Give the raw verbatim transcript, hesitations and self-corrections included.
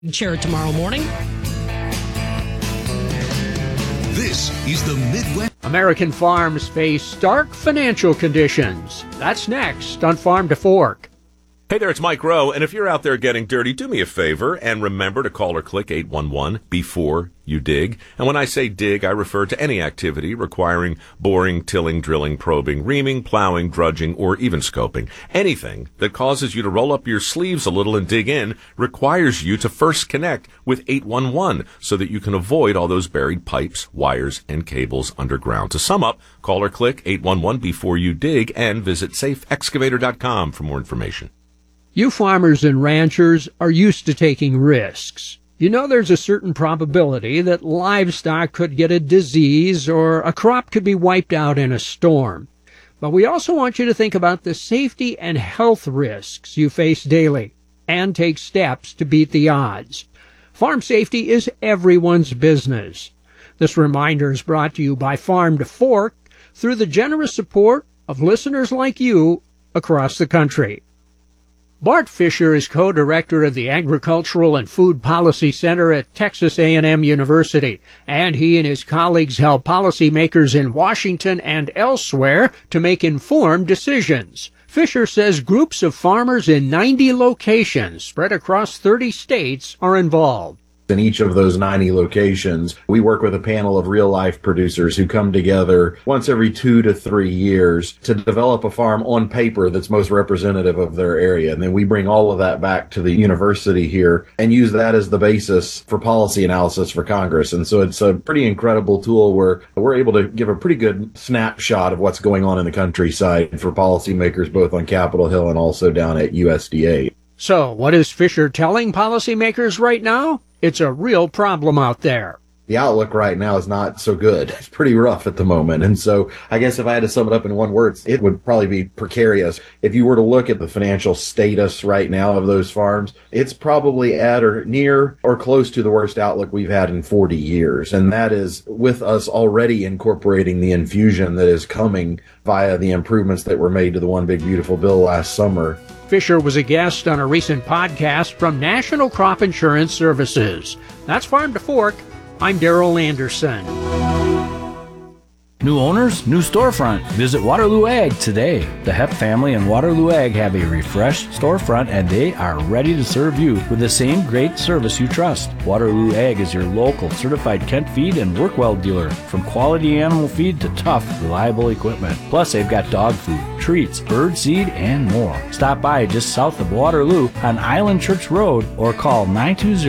Share it tomorrow morning. This is the Midwest. American farms face stark financial conditions. That's next on Farm to Fork. Hey there, it's Mike Rowe, and if you're out there getting dirty, do me a favor and remember to call or click eight one one before you dig. And when I say dig, I refer to any activity requiring boring, tilling, drilling, probing, reaming, plowing, drudging, or even scoping. Anything that causes you to roll up your sleeves a little and dig in requires you to first connect with eight one one so that you can avoid all those buried pipes, wires, and cables underground. To sum up, call or click eight one one before you dig and visit safe excavator dot com for more information. You farmers and ranchers are used to taking risks. You know there's a certain probability that livestock could get a disease or a crop could be wiped out in a storm. But we also want you to think about the safety and health risks you face daily and take steps to beat the odds. Farm safety is everyone's business. This reminder is brought to you by Farm to Fork through the generous support of listeners like you across the country. Bart Fisher is co-director of the Agricultural and Food Policy Center at Texas A and M University, and he and his colleagues help policymakers in Washington and elsewhere to make informed decisions. Fisher says groups of farmers in ninety locations spread across thirty states are involved. In each of those ninety locations, we work with a panel of real-life producers who come together once every two to three years to develop a farm on paper that's most representative of their area. And then we bring all of that back to the university here and use that as the basis for policy analysis for Congress. And so it's a pretty incredible tool where we're able to give a pretty good snapshot of what's going on in the countryside for policymakers both on Capitol Hill and also down at U S D A. So what is Fisher telling policymakers right now? It's a real problem out there. The outlook right now is not so good. It's pretty rough at the moment. And so I guess if I had to sum it up in one word, it would probably be precarious. If you were to look at the financial status right now of those farms, it's probably at or near or close to the worst outlook we've had in forty years. And that is with us already incorporating the infusion that is coming via the improvements that were made to the One Big Beautiful Bill last summer. Fisher was a guest on a recent podcast from National Crop Insurance Services. That's Farm to Fork. I'm Darrell Anderson. New owners, new storefront. Visit Waterloo Ag today. The Hepp family and Waterloo Ag have a refreshed storefront and they are ready to serve you with the same great service you trust. Waterloo Ag is your local certified Kent feed and Workwell dealer. From quality animal feed to tough, reliable equipment. Plus they've got dog food, treats, bird seed, and more. Stop by just south of Waterloo on Island Church Road or call nine two zero